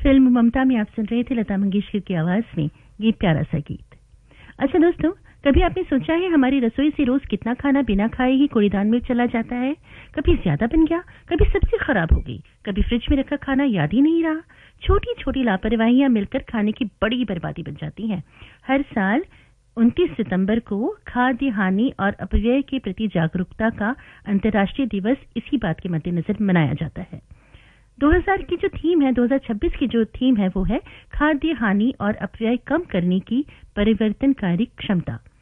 Film ममता में आप सुन रहे थे लता मंगेशकर की आवाज में ये प्यारा सा गीत। अच्छा दोस्तों, कभी आपने सोचा है हमारी रसोई से रोज कितना खाना बिना खाए ही कूड़ेदान में चला जाता है? कभी ज्यादा बन गया, कभी सब्जी खराब हो गई, कभी फ्रिज में रखा खाना याद ही नहीं रहा। छोटी छोटी लापरवाहियां मिलकर खाने की बड़ी बर्बादी बन जाती हैं। हर साल 29 सितंबर को खाद्य हानि और अपव्यय के प्रति जागरूकता का अंतर्राष्ट्रीय दिवस इसी बात के मद्देनजर मनाया जाता है। 2026 की जो थीम है वो है खाद्य हानि और अपव्यय कम करने की परिवर्तनकारी क्षमता।